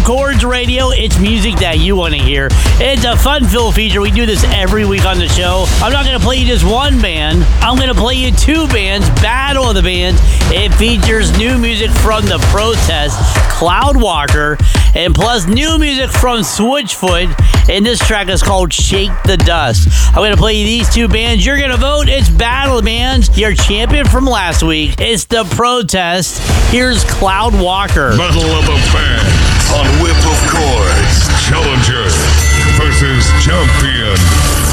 Chords Radio. It's music that you want to hear. It's a fun-filled feature. We do this every week on the show. I'm not going to play you just one band. I'm going to play you two bands, Battle of the Bands. It features new music from The Protest, Cloudwalker, and plus new music from Switchfoot. And this track is called Shake the Dust. I'm going to play you these two bands. You're going to vote. It's Battle of the Bands. Your champion from last week. It's The Protest. Here's Cloudwalker. Battle of the Bands on Whip of Chords. Challenger versus champion.